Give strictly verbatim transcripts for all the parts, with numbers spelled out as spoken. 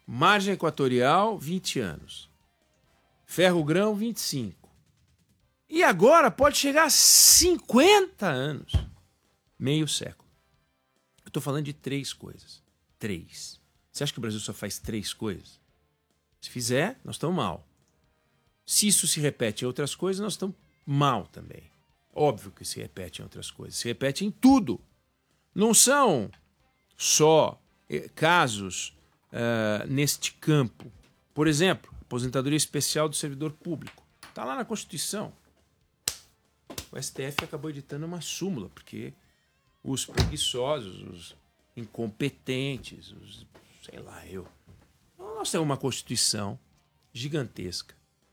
Margem Equatorial, vinte anos. Ferrogrão, vinte e cinco. E agora pode chegar a cinquenta anos. Meio século. Eu estou falando de três coisas. Três. Você acha que o Brasil só faz três coisas? Se fizer, nós estamos mal. Se isso se repete em outras coisas, nós estamos mal também. Óbvio que se repete em outras coisas. Se repete em tudo. Não são só eh, casos uh, neste campo. Por exemplo, aposentadoria especial do servidor público. Está lá na Constituição. O S T F acabou editando uma súmula, porque os preguiçosos, os incompetentes, os, sei lá, eu... Nós temos uma Constituição gigantesca,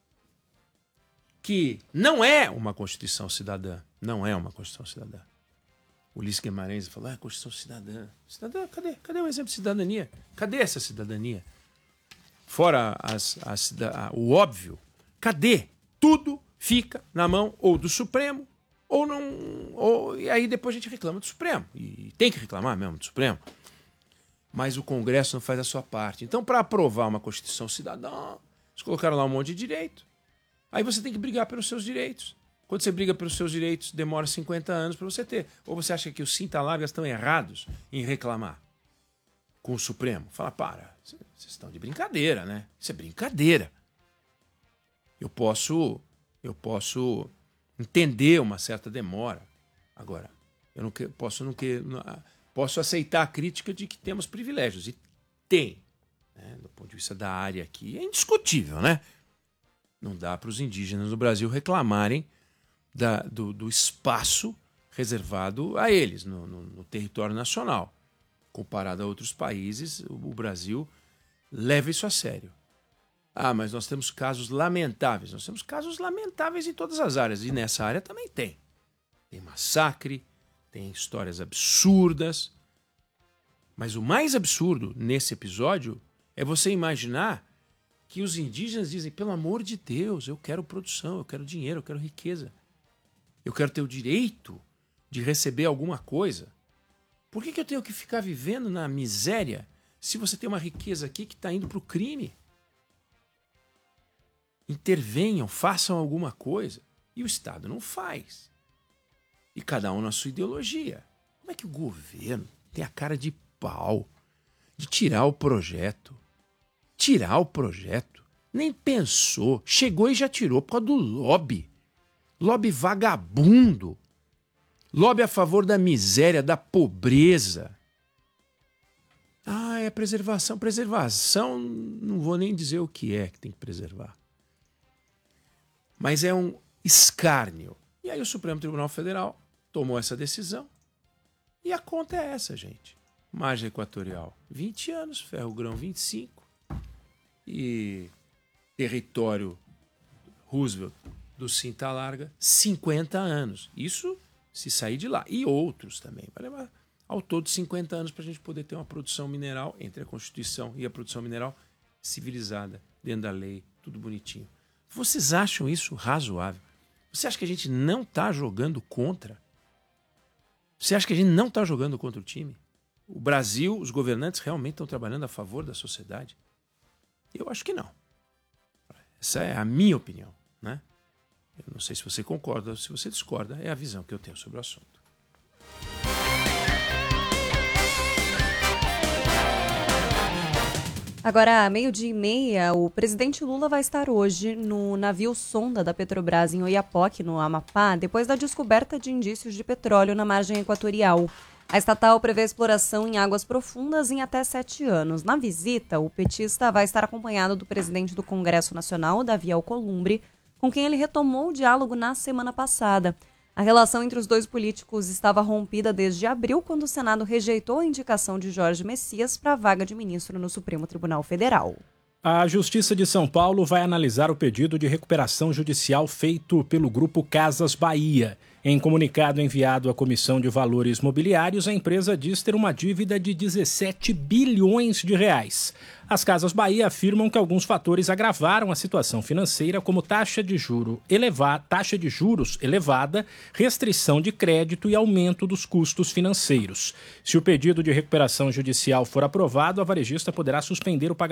que não é uma Constituição cidadã. Não é uma Constituição cidadã. O Ulisses Guimarães falou, ah, Constituição cidadã. Cidadã, cadê? Cadê o exemplo de cidadania? Cadê essa cidadania? Fora as, as, a, o óbvio, cadê? Tudo fica na mão ou do Supremo, ou não... Ou, e aí depois a gente reclama do Supremo. E tem que reclamar mesmo do Supremo. Mas o Congresso não faz a sua parte. Então, para aprovar uma Constituição cidadã, eles colocaram lá um monte de direito. Aí você tem que brigar pelos seus direitos. Quando você briga pelos seus direitos, demora cinquenta anos para você ter. Ou você acha que os cinta-largas estão errados em reclamar com o Supremo? Fala, para, vocês estão de brincadeira, né? Isso é brincadeira. Eu posso, eu posso entender uma certa demora. Agora, eu não que, posso, não que, posso aceitar a crítica de que temos privilégios. E tem. Né? Do ponto de vista da área aqui, é indiscutível, né? Não dá para os indígenas do Brasil reclamarem da, do, do espaço reservado a eles no, no, no território nacional. Comparado a outros países, o, o Brasil leva isso a sério. Ah, mas nós temos casos lamentáveis. Nós temos casos lamentáveis em todas as áreas. E nessa área também tem. Tem massacre, tem histórias absurdas. Mas o mais absurdo nesse episódio é você imaginar que os indígenas dizem, pelo amor de Deus, eu quero produção, eu quero dinheiro, eu quero riqueza. Eu quero ter o direito de receber alguma coisa. Por que que eu tenho que ficar vivendo na miséria se você tem uma riqueza aqui que está indo para o crime? Intervenham, façam alguma coisa. E o Estado não faz. E cada um na sua ideologia. Como é que o governo tem a cara de pau de tirar o projeto? Tirar o projeto. Nem pensou. Chegou e já tirou por causa do lobby. Lobby vagabundo. Lobby a favor da miséria, da pobreza. Ah, é preservação. Preservação, não vou nem dizer o que é que tem que preservar. Mas é um escárnio. E aí o Supremo Tribunal Federal tomou essa decisão. E a conta é essa, gente. Margem Equatorial, vinte anos. Ferrogrão, vinte e cinco. E território Roosevelt do Cinta Larga, cinquenta anos. Isso se sair de lá. E outros também. Vai levar ao todo cinquenta anos para a gente poder ter uma produção mineral entre a Constituição e a produção mineral civilizada, dentro da lei, tudo bonitinho. Vocês acham isso razoável? Você acha que a gente não está jogando contra? Você acha que a gente não está jogando contra o time? O Brasil, os governantes realmente estão trabalhando a favor da sociedade? Eu acho que não. Essa é a minha opinião, né? Eu não sei se você concorda ou se você discorda, é a visão que eu tenho sobre o assunto. Agora, meio-dia e meia, o presidente Lula vai estar hoje no navio sonda da Petrobras em Oiapoque, no Amapá, depois da descoberta de indícios de petróleo na margem equatorial. A estatal prevê exploração em águas profundas em até sete anos. Na visita, o petista vai estar acompanhado do presidente do Congresso Nacional, Davi Alcolumbre, com quem ele retomou o diálogo na semana passada. A relação entre os dois políticos estava rompida desde abril, quando o Senado rejeitou a indicação de Jorge Messias para a vaga de ministro no Supremo Tribunal Federal. A Justiça de São Paulo vai analisar o pedido de recuperação judicial feito pelo Grupo Casas Bahia. Em comunicado enviado à Comissão de Valores Mobiliários, a empresa diz ter uma dívida de dezessete bilhões de reais. As Casas Bahia afirmam que alguns fatores agravaram a situação financeira, como taxa de, juro eleva- taxa de juros elevada, restrição de crédito e aumento dos custos financeiros. Se o pedido de recuperação judicial for aprovado, a varejista poderá suspender o pagamento